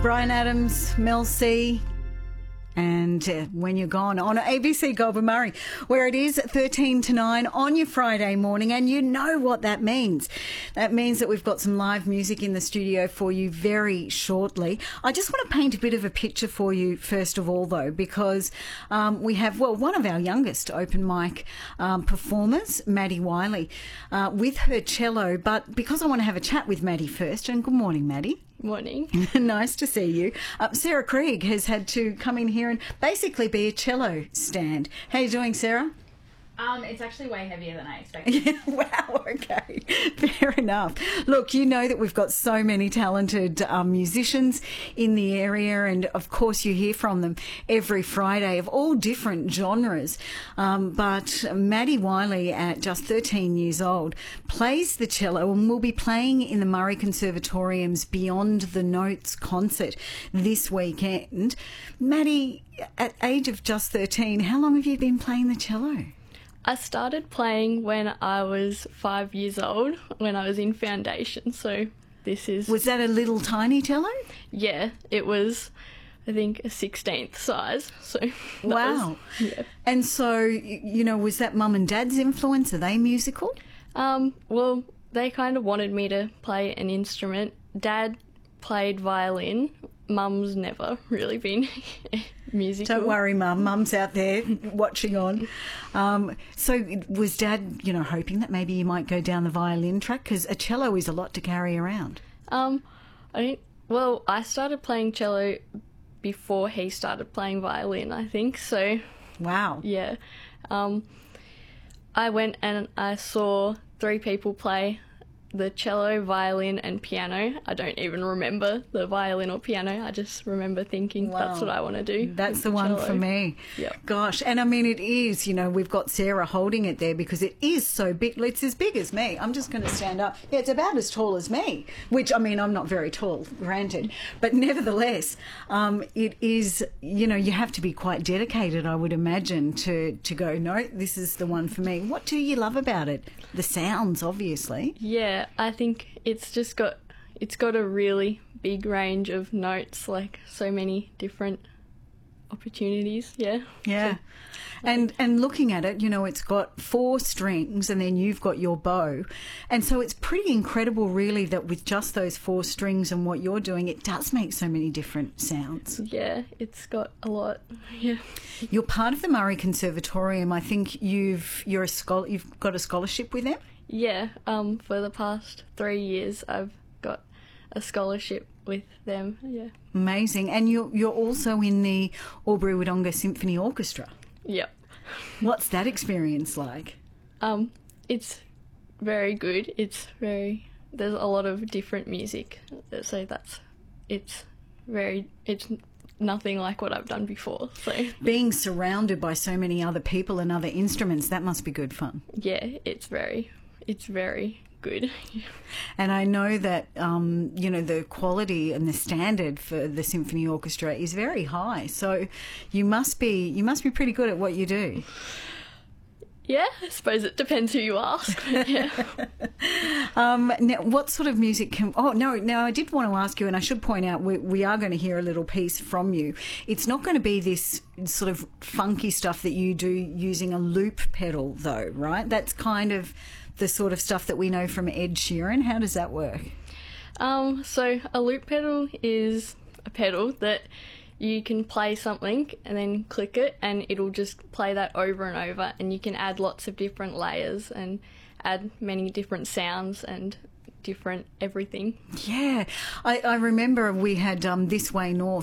Bryan Adams, Mel C, and When You're Gone on ABC Goulburn Murray, where it is 13 to 9 on your Friday morning, and you know what that means. That means that we've got some live music in the studio for you very shortly. I just want to paint a bit of a picture for you first of all, though, because we have, well, one of our youngest open mic performers, Maddie Wiley, with her cello, but because I want to have a chat with Maddie first, and good morning, Maddie. Morning. Nice to see you. Sarah Krieg has had to come in here and basically be a cello stand. How are you doing, Sarah? It's actually way heavier than I expected. Yeah, wow, okay. Fair enough. Look, you know that we've got so many talented musicians in the area, and of course you hear from them every Friday of all different genres. But Maddie Wiley, at just 13 years old, plays the cello and will be playing in the Murray Conservatorium's Beyond the Notes concert this weekend. Maddie, at age of just 13, how long have you been playing the cello? I started playing when I was 5 years old, when I was in foundation, so this is... Was that a little tiny cello? Yeah, it was, I think, a 16th size, so... Wow. Yeah. And so, you know, was that mum and dad's influence? Are they musical? Well, they kind of wanted me to play an instrument. Dad played violin. Mum's never really been musical. Don't worry, Mum. Mum's out there watching on. So was Dad, you know, hoping that maybe you might go down the violin track? Because a cello is a lot to carry around. I started playing cello before he started playing violin, I think. So, wow. Yeah. I went and I saw 3 people play the cello, violin and piano. I don't even remember the violin or piano. I just remember thinking, wow, that's what I want to do. That's the one for me. Yep. Gosh, and I mean it is, you know, we've got Sarah holding it there because it is so big. It's as big as me. I'm just going to stand up. Yeah, it's about as tall as me, which, I mean, I'm not very tall, granted. But nevertheless, it is, you know, you have to be quite dedicated, I would imagine, to go, no, this is the one for me. What do you love about it? The sounds, obviously. Yeah, I think it's got a really big range of notes, like so many different opportunities. Yeah. And looking at it, you know, it's got 4 strings and then you've got your bow. And so it's pretty incredible, really, that with just those 4 strings and what you're doing, it does make so many different sounds. Yeah, it's got a lot. Yeah. You're part of the Murray Conservatorium. I think you've got a scholarship with them? Yeah, for the past 3 years I've got a scholarship with them, yeah. Amazing. And you're also in the Albury-Wodonga Symphony Orchestra. Yep. What's that experience like? It's very good. There's a lot of different music, so it's nothing like what I've done before. So being surrounded by so many other people and other instruments, that must be good fun. Yeah, it's very good. And I know that, you know, the quality and the standard for the symphony orchestra is very high. So you must be pretty good at what you do. Yeah, I suppose it depends who you ask. Yeah. Now, what sort of music now I did want to ask you, and I should point out we are going to hear a little piece from you. It's not going to be this sort of funky stuff that you do using a loop pedal, though, right? That's kind of the sort of stuff that we know from Ed Sheeran. How does that work? So a loop pedal is a pedal that you can play something and then click it and it'll just play that over and over, and you can add lots of different layers and add many different sounds and different everything. Yeah. I remember we had This Way North